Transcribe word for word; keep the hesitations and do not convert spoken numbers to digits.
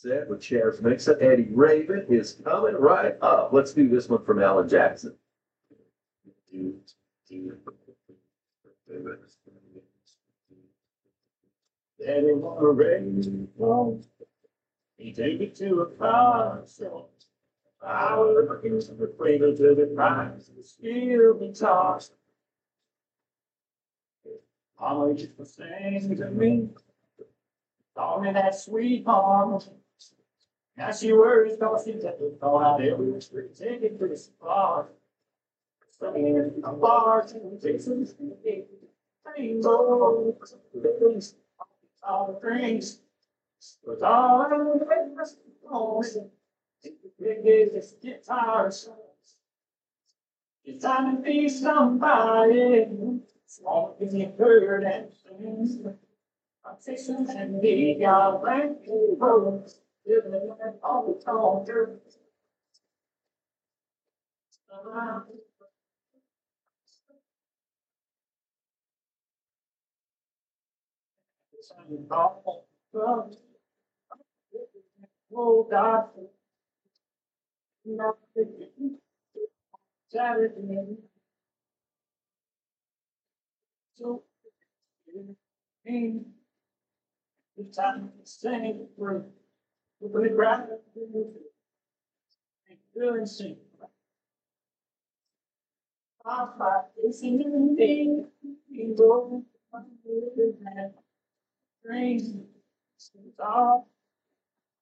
Set with Chaz Mixon. Eddie Raven is coming right up. Let's do this one from Alan Jackson. Eddie Raven, he take it to a car show. I was looking to the cradle to the prize, still be tossed. Mama used to sing to me, taught me that sweet mama. Now she worries cause she never thought I'd ever take it to the spot. Singing a bar to Jason Street, rainbow, things, all the drinks, but all the things, oh, it's guitars. It's time to be somebody. Small things you heard and things. I'm fixing and be got ranking roads. Living in all the tall dirt. Oh, God. Nothing. Saturday. So, it's time to sing for the ground. Good and sing. I fight this in the day. People, dreams, it's all